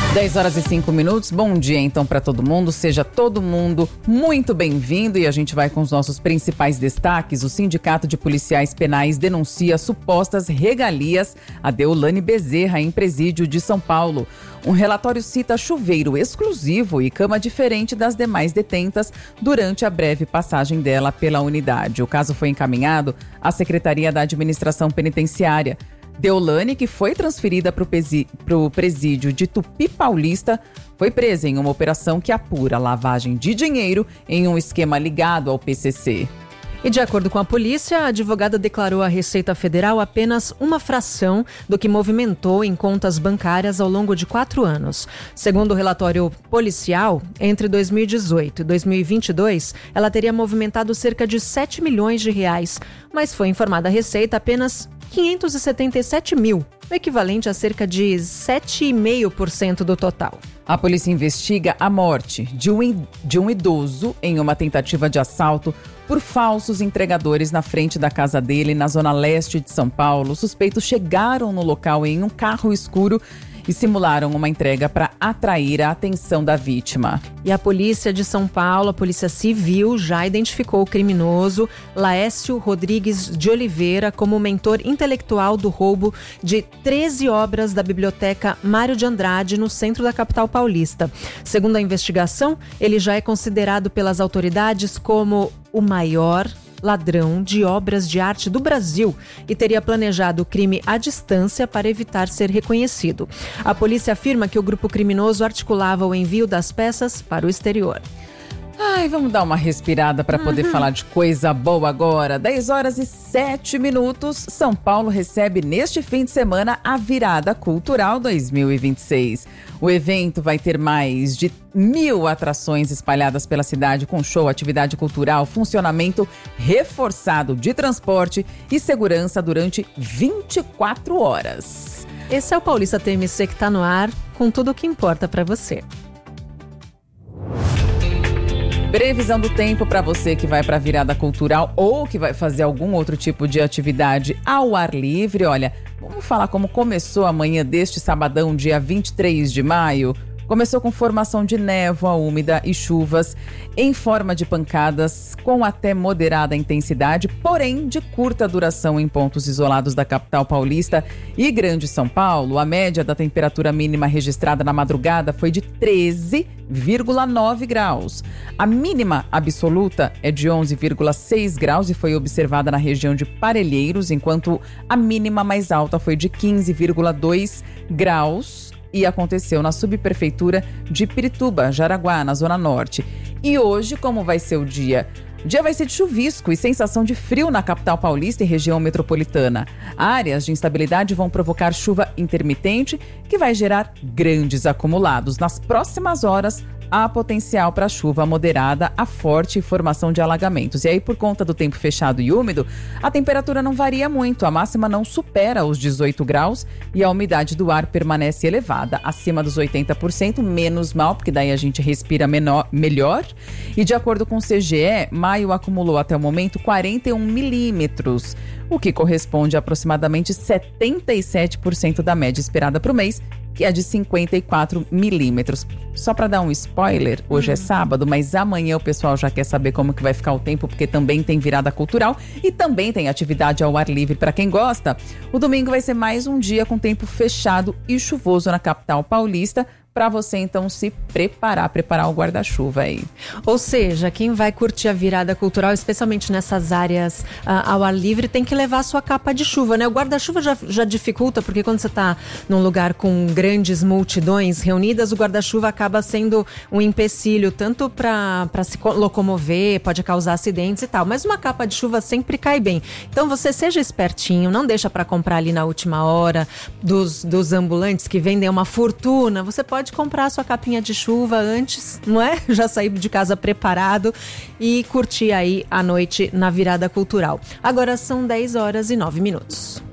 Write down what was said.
10h05. Bom dia então para todo mundo, seja todo mundo muito bem-vindo e a gente vai com os nossos principais destaques. O Sindicato de Policiais Penais denuncia supostas regalias a Deolane Bezerra em presídio de São Paulo. Um relatório cita chuveiro exclusivo e cama diferente das demais detentas durante a breve passagem dela pela unidade. O caso foi encaminhado à Secretaria da Administração Penitenciária. Deolane, que foi transferida para o presídio de Tupi Paulista, foi presa em uma operação que apura lavagem de dinheiro em um esquema ligado ao PCC. E de acordo com a polícia, a advogada declarou à Receita Federal apenas uma fração do que movimentou em contas bancárias ao longo de 4 anos. Segundo o relatório policial, entre 2018 e 2022, ela teria movimentado cerca de 7 milhões de reais, mas foi informada à Receita apenas 577 mil, o equivalente a cerca de 7,5% do total. A polícia investiga a morte de um idoso em uma tentativa de assalto por falsos entregadores na frente da casa dele, na zona leste de São Paulo. Os suspeitos chegaram no local em um carro escuro e simularam uma entrega para atrair a atenção da vítima. E a polícia de São Paulo, a polícia civil, já identificou o criminoso Laércio Rodrigues de Oliveira como mentor intelectual do roubo de 13 obras da Biblioteca Mário de Andrade, no centro da capital paulista. Segundo a investigação, ele já é considerado pelas autoridades como o maior ladrão de obras de arte do Brasil e teria planejado o crime à distância para evitar ser reconhecido. A polícia afirma que o grupo criminoso articulava o envio das peças para o exterior. Ai, vamos dar uma respirada para poder falar de coisa boa agora. 10h07. São Paulo recebe neste fim de semana a Virada Cultural 2026. O evento vai ter mais de 1.000 atrações espalhadas pela cidade, com show, atividade cultural, funcionamento reforçado de transporte e segurança durante 24 horas. Esse é o Paulista TMC que está no ar, com tudo o que importa para você. Previsão do tempo para você que vai para a virada cultural ou que vai fazer algum outro tipo de atividade ao ar livre. Olha, vamos falar como começou a manhã deste sabadão, dia 23 de maio. Começou com formação de névoa úmida e chuvas em forma de pancadas com até moderada intensidade, porém de curta duração em pontos isolados da capital paulista e Grande São Paulo. A média da temperatura mínima registrada na madrugada foi de 13,9 graus. A mínima absoluta é de 11,6 graus e foi observada na região de Parelheiros, enquanto a mínima mais alta foi de 15,2 graus. E aconteceu na subprefeitura de Pirituba, Jaraguá, na Zona Norte. E hoje, como vai ser o dia? O dia vai ser de chuvisco e sensação de frio na capital paulista e região metropolitana. Áreas de instabilidade vão provocar chuva intermitente, que vai gerar grandes acumulados. Nas próximas horas, há potencial para chuva moderada a forte e formação de alagamentos. E aí, por conta do tempo fechado e úmido, a temperatura não varia muito. A máxima não supera os 18 graus e a umidade do ar permanece elevada, acima dos 80%, menos mal, porque daí a gente respira melhor. E de acordo com o CGE, maio acumulou até o momento 41 milímetros, o que corresponde a aproximadamente 77% da média esperada para o mês, que é de 54 milímetros. Só para dar um spoiler, hoje é sábado, mas amanhã o pessoal já quer saber como que vai ficar o tempo, porque também tem virada cultural e também tem atividade ao ar livre para quem gosta. O domingo vai ser mais um dia com tempo fechado e chuvoso na capital paulista, para você então se preparar o guarda-chuva aí. Ou seja, quem vai curtir a virada cultural, especialmente nessas áreas ao ar livre, tem que levar a sua capa de chuva, né? O guarda-chuva já dificulta, porque quando você está num lugar com grandes multidões reunidas, o guarda-chuva acaba sendo um empecilho, tanto para se locomover, pode causar acidentes e tal, mas uma capa de chuva sempre cai bem. Então você seja espertinho, não deixa para comprar ali na última hora dos ambulantes que vendem uma fortuna. Você pode comprar a sua capinha de chuva antes, não é? Já sair de casa preparado e curtir aí a noite na virada cultural. Agora são 10h09.